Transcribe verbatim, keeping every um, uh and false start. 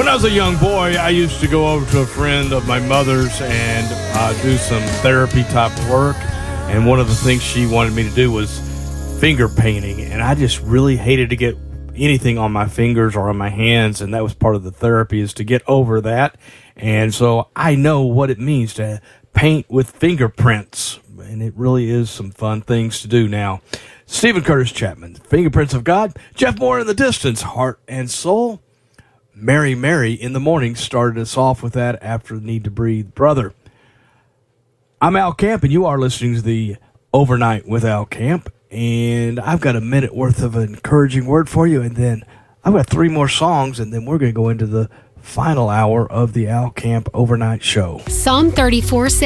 When I was a young boy, I used to go over to a friend of my mother's and uh, do some therapy type work. And one of the things she wanted me to do was finger painting. And I just really hated to get anything on my fingers or on my hands. And that was part of the therapy, is to get over that. And so I know what it means to paint with fingerprints. And it really is some fun things to do now. Stephen Curtis Chapman, Fingerprints of God. Jeff Moore in the Distance, Heart and Soul. Mary, Mary in the Morning started us off with that after Need to Breathe, Brother. I'm Al Camp, and you are listening to the Overnight with Al Camp. And I've got a minute worth of an encouraging word for you, and then I've got three more songs, and then we're going to go into the final hour of the Al Camp Overnight Show. Psalm thirty-four